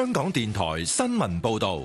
香港電台新聞報道。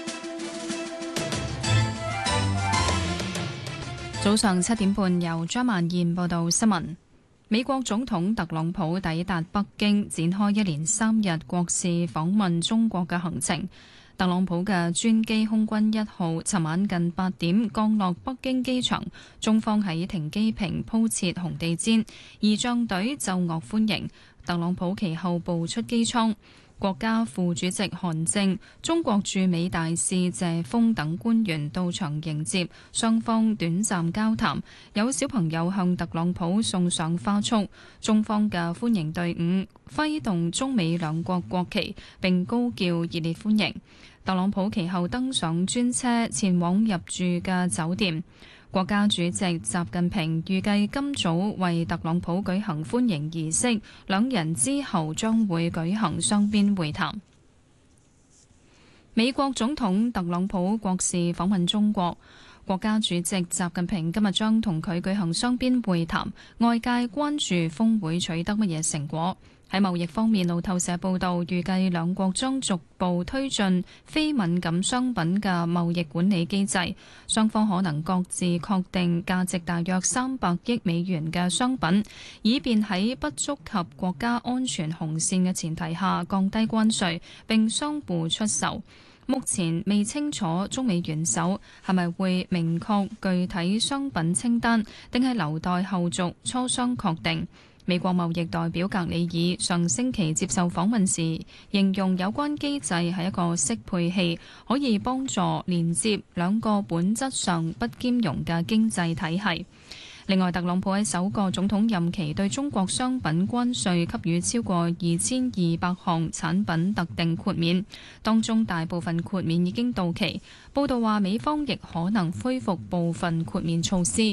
早上7點半，由張曼燕報道新聞。美國總統特朗普抵達北京，展開一連3日國事訪問中國嘅行程。特朗普嘅專機空軍1號尋晚近8點降落北京機場，中方喺停機坪鋪設紅地毯，儀仗隊奏樂歡迎。特朗普其後步出機艙。國家副主席韓正、中國駐美大使謝鋒等官員到場迎接，雙方短暫交談，有小朋友向特朗普送上花束。中方嘅歡迎隊伍揮動中美兩國國旗，並高叫熱烈歡迎。特朗普其後登上專車前往入住嘅酒店。國家主席習近平預計今早為特朗普舉行歡迎儀式，兩人之後將會舉行雙邊會談。美國總統特朗普國事訪問中國，國家主席習近平今日將同佢舉行雙邊會談，外界關注峰會取得乜嘢成果。喺貿易方面，路透社報道，預計兩國將逐步推進非敏感商品嘅貿易管理機制，雙方可能各自確定價值大約300億美元嘅商品，以便喺不觸及國家安全紅線嘅前提下降低關稅，並相互出售。目前未清楚中美元首係咪會明確具體商品清單，定係留待後續磋商確定。美國貿易代表格里爾上星期接受訪問時，形容有關機制係一個適配器，可以幫助連接兩個本質上不兼容嘅經濟體系。另外，特朗普喺首個總統任期對中國商品關稅給予超過2200項產品特定豁免，當中大部分豁免已經到期。報道話，美方亦可能恢復部分豁免措施。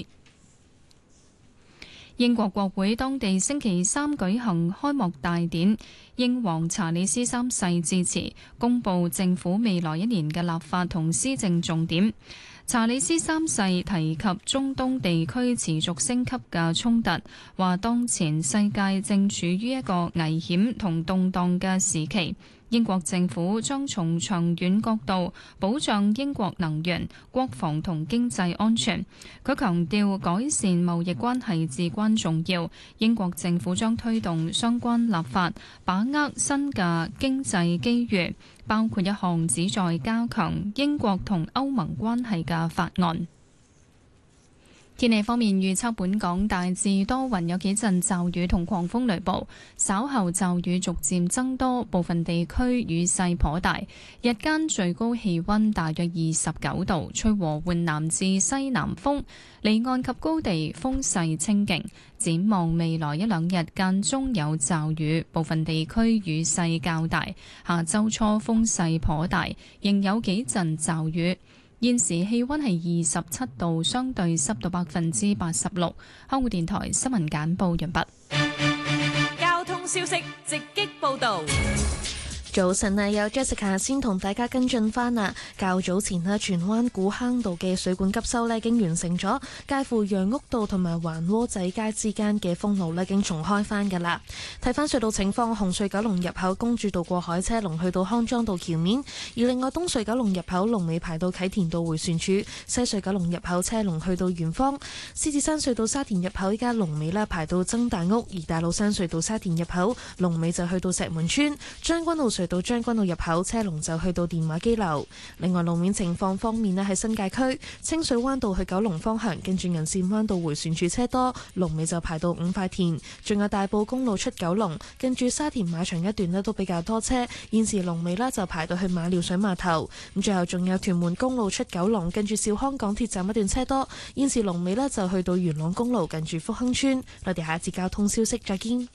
英國國會當地星期三舉行開幕大典，英皇查理斯3世致辭，公布政府未來1年嘅立法同施政重點。查理斯3世提及中東地區持續升級嘅衝突，話當前世界正處於一個危險同動盪嘅時期。英國政府將從長遠角度保障英國能源、國防同經濟安全。佢強調改善貿易關係至關重要。英國政府將推動相關立法，把握新嘅經濟機遇，包括一項旨在加強英國同歐盟關係嘅法案。天氣方面，預測本港大致多雲，有幾陣驟雨同狂風雷暴，稍後驟雨逐漸增多，部分地區雨勢頗大。日間最高氣溫大約29度，吹和緩南至西南風，離岸及高地風勢清勁。展望未來1-2日間中有驟雨，部分地區雨勢較大。下周初風勢頗大，仍有幾陣驟雨。現時氣溫係27度，相對濕度86%。香港電台新聞簡報完畢。 交通消息直擊報道。 早晨啊，有 Jessica 先同大家跟進翻啊。較早前咧，荃灣古坑道嘅水管急修咧已經完成咗，介乎楊屋道同埋環窩仔街之間嘅封路咧已經重開翻噶啦。睇翻隧道情況，紅隧九龍入口公主道過海車龍去到康莊道橋面，而另外東隧九龍入口龍尾排到啟田道迴旋處，西隧九龍入口車龍去到圓方，獅子山隧道沙田入口依家龍尾咧排到曾大屋，而大老山隧道沙田入口龍尾就去到石門村，將軍澳隧到將軍澳入口車龍就去到電話機樓。另外路面情況方面咧，喺新界區清水灣道去九龍方向，跟住銀線灣道迴旋處車多，龍尾就排到五塊田。仲有大埔公路出九龍，跟住沙田馬場一段咧都比較多車，現時龍尾咧就排到去馬料水碼頭。咁最後仲有屯門公路出九龍，跟住兆康港鐵站一段車多，現時龍尾咧就去到元朗公路近住福亨村。我哋下一節交通消息再見。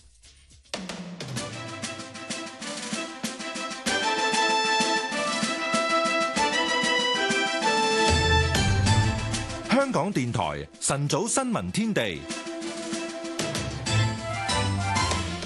香港電台晨早新聞天地。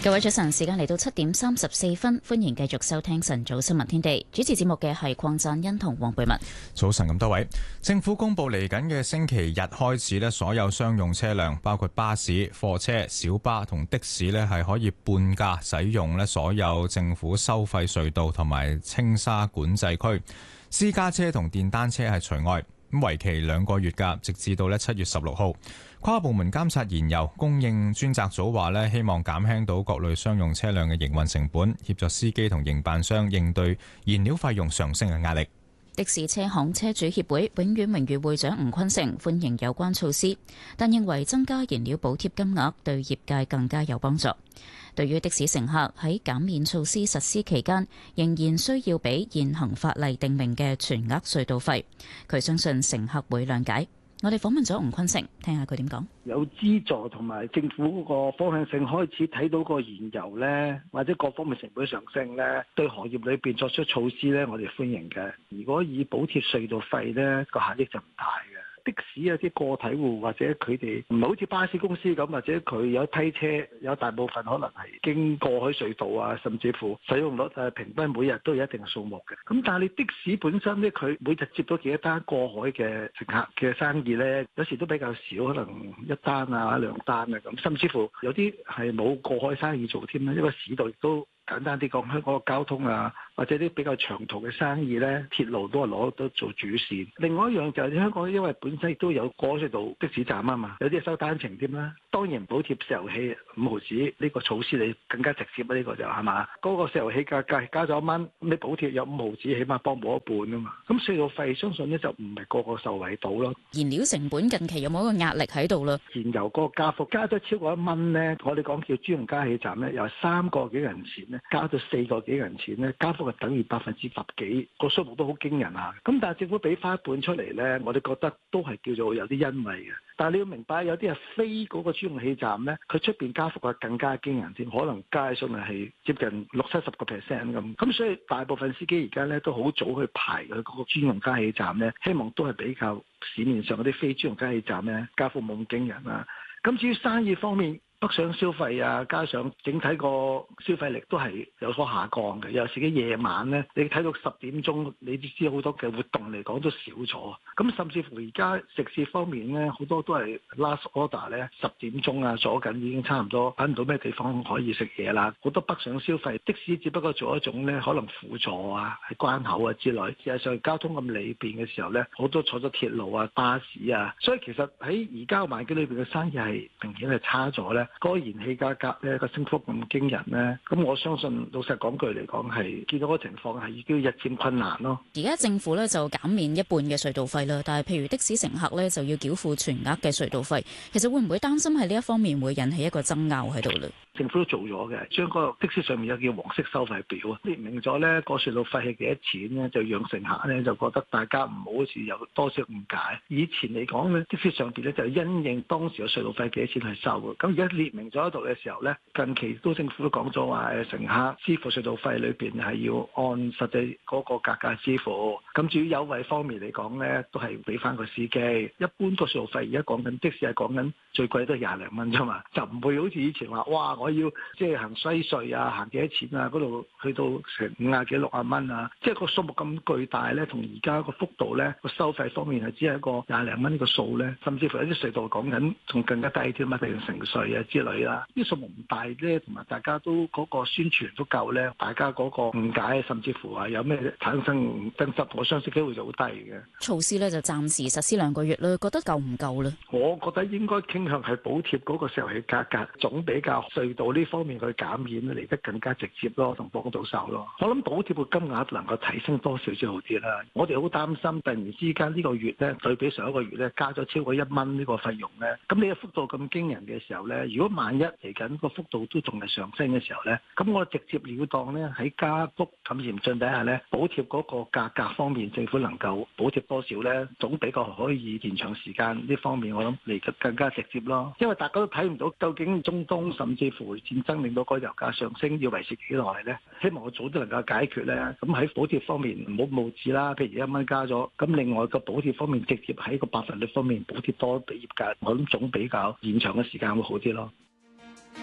各位早晨，時間嚟到7:34，歡迎繼續收聽晨早新聞天地。主持節目嘅係鄺贊恩同黃貝文。 早晨咁多位，政府公布嚟緊嘅星期日開始咧，所有商用車輛，包括巴士、貨車、小巴同的士咧，係可以半價使用咧所有政府收費隧道同埋青沙管制區。私家車同電單車係除外。咁為期2個月㗎，直至到7月16號。跨部門監察燃油供應專責組話咧，希望減輕到各類商用車輛嘅營運成本，協助司機同營辦商應對燃料費用上升嘅壓力。 的士車行車主協會永遠榮譽會長吳坤成歡迎有關措施，但認為增加燃料補貼金額對業界更加有幫助。對於的士乘客喺減免措施實施期間仍然需要俾現行法例訂明嘅全額隧道費，佢相信乘客會諒解。我哋訪問咗吳坤成，聽下佢點講。 有資助同埋政府個方向性開始睇到個燃油呢，或者各方面成本上升呢，對行業裏邊作出措施呢，我哋歡迎嘅。如果以補貼隧道費呢，個效益就唔大嘅。的士有啲個體戶或者佢哋唔係好似巴士公司咁，或者佢有一批車有大部分可能係經過海隧道啊，甚至乎使用率係平均每日都有一定數目嘅。咁但係你的士本身咧，佢每日接到幾多單過海嘅乘客嘅生意咧，有時都比較少，可能1單啊2單啊咁，甚至乎有啲係冇過海生意做添啦，因為市道亦都。簡單啲講，香港嘅交通啊，或者啲比較長途嘅生意呢，鐵路都係攞到做主線。另外一樣就係香港，因為本身亦都有過隧道的士站啊嘛，有啲係收單程添啦。當然補貼石油氣5毫紙呢個措施，你更加直接啊！呢個就係嘛，嗰個石油氣價格加咗1蚊，咁你補貼有5毫紙，起碼幫補一半啊嘛。咁隧道費相信呢就唔係個個受惠到咯。 燃料成本近期有冇一個壓力喺度啦？ 燃油嗰個加幅加咗超過1蚊呢，我哋講叫專用加氣站呢，由3個幾銀錢加到4個幾銀錢咧，加幅係等於10幾%，個數目都好驚人啊！咁但係政府俾翻一半出嚟咧，我哋覺得都係叫做有啲欣慰嘅。但係你要明白，有啲係非嗰個專用氣站咧，佢出邊加幅係更加驚人添，可能加上係接近60-70%咁。咁所以大部分司機而家咧都好早去排佢嗰個專用加氣站咧，希望都係比較市面上嗰啲非專用加氣站咧加幅冇咁驚人啦。咁至於生意方面，北上消費啊，加上整體個消費力都係有所下降嘅。有時嘅夜晚咧，你睇到10點鐘，你都知好多嘅活動嚟講都少咗。咁甚至乎而家食肆方面咧，好多都係 last order 咧，10點鐘啊，左緊已經差唔多揾唔到咩地方可以食嘢啦。好多北上消費的士只不過做一種咧，可能輔助啊，喺關口啊之類。事實上交通咁利便嘅時候咧，好多坐咗鐵路啊、巴士啊，所以其實喺而家環境裏邊嘅生意係明顯係差咗咧。嗰個燃氣價格咧個升幅咁驚人咧，咁我相信老實講句嚟講係見到個情況係已經日漸困難咯。 而家政府咧就減免一半嘅隧道費啦，但係譬如的士乘客咧就要繳付全額嘅隧道費，其實會唔會擔心喺呢一方面會引起一個爭拗喺度咧？ 政府都做咗嘅，將個的士上面有叫黃色收費表啊，列明咗咧個隧道費係幾多錢咧，就讓乘客咧就覺得大家唔好好似有多少誤解。以前嚟講咧，的士上邊咧就因應當時嘅隧道費幾多錢去收嘅，咁而家列明咗喺度嘅時候咧，近期都政府都講咗話乘客支付隧道費裏邊係要按實際嗰個價格支付。咁至於優惠方面嚟講咧，都係俾翻個司機。一般個隧道費而家講緊的士係講緊最貴都係20零蚊啫嘛，就唔會好似以前話哇我要即係行西隧啊，行幾多錢啊，嗰度去到成50幾60蚊啊，即係個數目咁巨大咧，同而家個幅度咧個收費方面係只係一個20零蚊呢個數咧，甚至乎有啲隧道講緊仲更加低添啊，譬如城隧啊之類啦，啲數目唔大咧，同埋大家都嗰個宣傳都夠咧，大家嗰個誤解甚至乎話有咩產生爭執，我相信機會就好低嘅。 措施咧就暫時實施2個月啦，覺得夠唔夠咧？ 我覺得應該傾向係補貼嗰個石油氣價格，總比較隧道呢方面去減免嚟得更加直接咯，同幫到手咯。我諗補貼嘅金額能夠提升多少少好啲啦。我哋好擔心突然之間呢個月咧對比上一個月咧加咗超過1蚊呢個費用咧，咁你嘅幅度咁驚人嘅時候咧，如果萬一嚟緊個幅度都仲係上升嘅時候咧，咁我直接了當咧喺加幅咁嚴峻底下咧，補貼嗰個價格方面，政府能夠補貼多少咧，總比較可以延長時間呢方面，我諗嚟得更加直接咯。因為大家都睇唔到究竟中東甚至乎戰爭令到個油價上升要維持幾耐咧，希望我早都能夠解決咧。咁喺補貼方面唔好冒字啦，譬如1蚊加咗，咁另外個補貼方面直接喺個百分率方面補貼多俾業界，我諗總比較延長嘅時間會好啲咯。